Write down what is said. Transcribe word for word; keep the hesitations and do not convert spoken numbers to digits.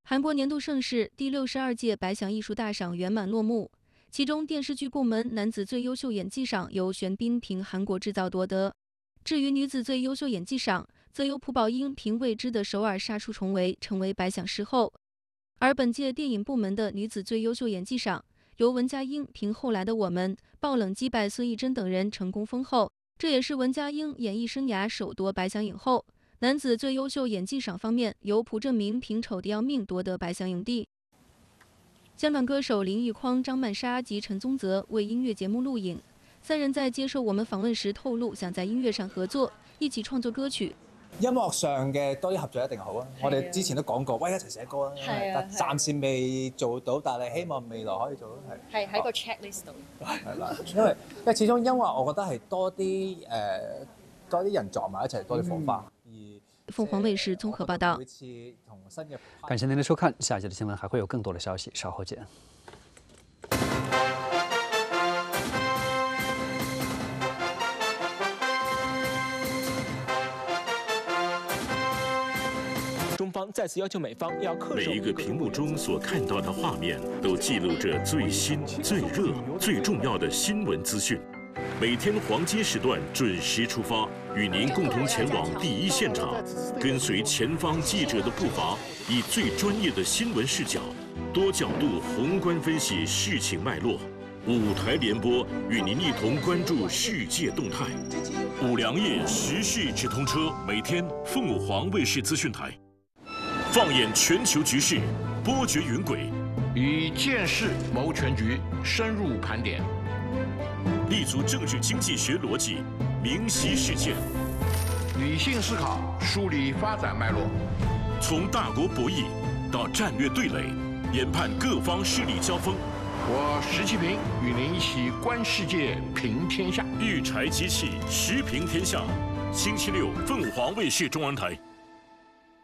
韩国年度盛事第六十二届百想艺术大赏圆满落幕，其中电视剧部门男子最优秀演技赏由玄彬凭《韩国制造》夺得，至于女子最优秀演技赏，则由朴宝英凭未知的首尔杀出重围成为百想视后。而本届电影部门的女子最优秀演技赏，由文佳英凭《后来的我们》爆冷击败孙艺珍等人成功封后，这也是文佳英演艺生涯首夺百想影后。男子最优秀演技赏方面，由朴正明凭《丑的要命》夺得百想影帝。香港歌手林奕匡、张曼莎及陈宗泽为音乐节目录影，三人在接受我们访问时透露，想在音乐上合作，一起創作歌曲。 音樂上嘅多啲合作一定好啊！我哋之前都講過，喂一齊寫歌啊！但暫時未做到，但係希望未來可以做到。 係喺個 checklist 度。 係啦，因為因為始終音樂，我覺得係多啲誒、呃、多啲人撞埋一齊，多啲火花。 嗯、鳳凰衛視綜合報道。 感謝您的收看，下期的新聞還會有更多的消息，稍後見。 中方再次要求美方要恪守。 每一个屏幕中所看到的画面，都记录着最新、最热、最重要的新闻资讯。每天黄金时段准时出发，与您共同前往第一现场，跟随前方记者的步伐，以最专业的新闻视角，多角度宏观分析事情脉络。五台联播与您一同关注世界动态。五粮液时事直通车，每天凤凰卫视资讯台。放眼全球局势，波谲云诡， 以见识谋全局，深入盘点， 立足政治经济学逻辑，明晰事件， 理性思考，梳理发展脉络， 从大国博弈到战略对垒，研判各方势力交锋。 我石其平与您一起观世界，平天下。 育柴机器，时平天下。星期六，凤凰卫视中文台。